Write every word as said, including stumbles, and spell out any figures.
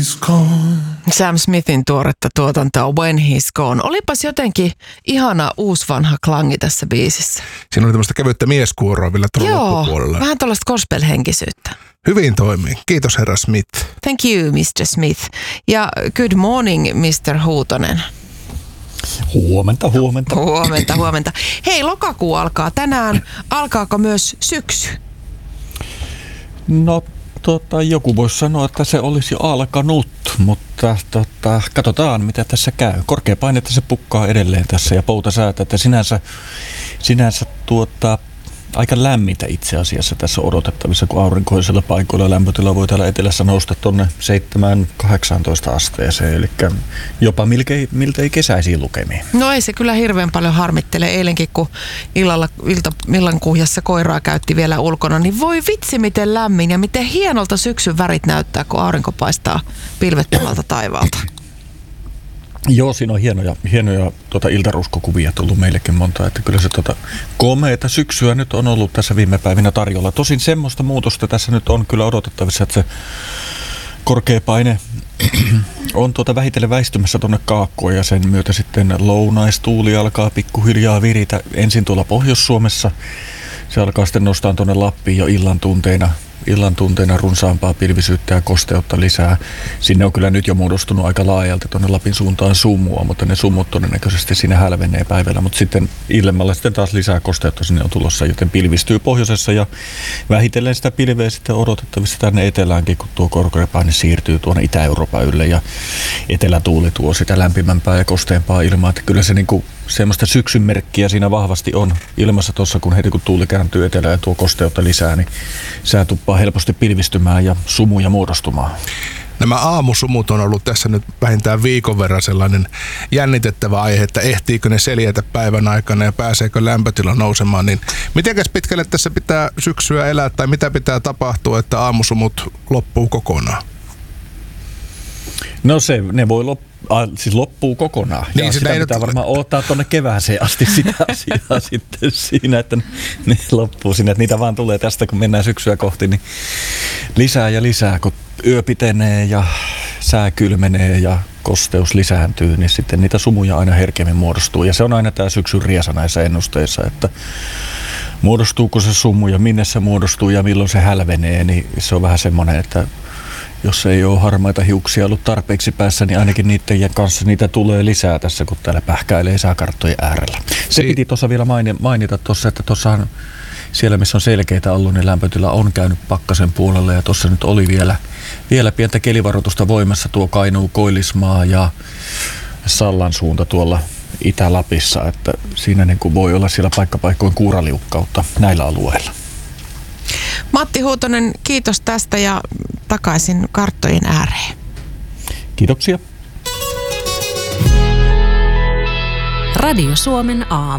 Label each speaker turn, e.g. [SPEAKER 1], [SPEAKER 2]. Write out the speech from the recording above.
[SPEAKER 1] he's gone.
[SPEAKER 2] Sam Smithin tuoretta tuotantoa When He's Gone. Olipas jotenkin ihana uusvanha klangi tässä biisissä.
[SPEAKER 1] Siinä oli tämmöistä kevyttä mieskuoroa vielä tuolla
[SPEAKER 2] Joo,
[SPEAKER 1] loppupuolella.
[SPEAKER 2] vähän tuollaista gospel-henkisyyttä.
[SPEAKER 1] Hyvin toimii. Kiitos herra Smith.
[SPEAKER 2] Thank you, mister Smith. Ja good morning, mister Huutonen.
[SPEAKER 3] Huomenta, huomenta.
[SPEAKER 2] Huomenta, huomenta. Hei, lokakuu alkaa tänään. Alkaako myös syksy?
[SPEAKER 3] No, tota, joku voisi sanoa, että se olisi alkanut, mutta tota, katsotaan, mitä tässä käy. Korkea painetta se pukkaa edelleen tässä ja poutasäätä, että sinänsä, sinänsä tuota, aika lämmintä itse asiassa tässä odotettavissa, kun aurinkoisilla paikoilla lämpötila voi täällä etelässä nousta tuonne seitsemän kahdeksantoista asteeseen, eli jopa miltei, miltei kesäisiin lukemiin.
[SPEAKER 2] No ei se kyllä hirveän paljon harmittele. Eilenkin, kun illalla, ilta, illankuhjassa koiraa käytti vielä ulkona, niin voi vitsi miten lämmin ja miten hienolta syksyn värit näyttää, kun aurinko paistaa pilvettömältä taivaalta.
[SPEAKER 3] Joo, siinä on hienoja, hienoja tuota iltaruskokuvia tullut meillekin monta, että kyllä se tuota komeata syksyä nyt on ollut tässä viime päivinä tarjolla. Tosin semmoista muutosta tässä nyt on kyllä odotettavissa, että se korkea paine on tuota vähitellen väistymässä tuonne kaakkoon ja sen myötä sitten lounaistuuli alkaa pikkuhiljaa viritä ensin tuolla Pohjois-Suomessa. Se alkaa sitten nostaa tuonne Lappiin jo illan tunteina. Illan tunteina runsaampaa pilvisyyttä ja kosteutta lisää. Sinne on kyllä nyt jo muodostunut aika laajalti tuonne Lapin suuntaan sumua, mutta ne sumut todennäköisesti siinä hälvenee päivällä. Mutta sitten illemmalla sitten taas lisää kosteutta sinne on tulossa, joten pilvistyy pohjoisessa ja vähitellen sitä pilveä sitten odotettavissa tänne eteläänkin, kun tuo korkeapaine siirtyy tuonne Itä-Euroopan ylle ja etelätuuli tuo sitä lämpimämpää ja kosteampaa ilmaa. Että kyllä se niinku semmoista syksyn merkkiä siinä vahvasti on ilmassa tuossa, kun heti kun tuuli kääntyy etelään ja tuo kosteutta lisää, niin sää tuppaa helposti pilvistymään ja sumuja muodostumaan.
[SPEAKER 1] Nämä aamusumut on ollut tässä nyt vähintään viikon verran sellainen jännitettävä aihe, että ehtiikö ne seljätä päivän aikana ja pääseekö lämpötila nousemaan. Niin mitenkäs pitkälle tässä pitää syksyä elää tai mitä pitää tapahtua, että aamusumut loppuu kokonaan?
[SPEAKER 3] No se, ne voi loppua. Ah, siis loppuu kokonaan.
[SPEAKER 1] Niin,
[SPEAKER 3] ja sitä pitää nyt varmaan odottaa tuonne kevääseen asti sitä asiaa sitten siinä, että ne loppuu sinne. Että niitä vaan tulee tästä, kun mennään syksyä kohti, niin lisää ja lisää. Kun yö pitenee ja sää kylmenee ja kosteus lisääntyy, niin sitten niitä sumuja aina herkemmin muodostuu. Ja se on aina tämä syksyn riesa näissä ennusteissa, että muodostuuko se sumu ja minne se muodostuu ja milloin se hälvenee, niin se on vähän semmoinen, että jos ei ole harmaita hiuksia ollut tarpeeksi päässä, niin ainakin niiden kanssa niitä tulee lisää tässä, kun täällä pähkäilee sääkarttojen äärellä. Se piti tuossa vielä mainita tuossa, että tuossahan siellä, missä on selkeitä ollut, niin lämpötila on käynyt pakkasen puolelle. Ja tuossa nyt oli vielä, vielä pientä kelivaroitusta voimassa tuo Kainuu, Koillismaa ja Sallan suunta tuolla Itä-Lapissa. Että siinä niin kuin voi olla siellä paikkapaikkojen kuuraliukkautta näillä alueilla.
[SPEAKER 2] Matti Huutonen, kiitos tästä ja takaisin karttojen ääreen.
[SPEAKER 3] Kiitoksia.
[SPEAKER 4] Radio Suomen aamu.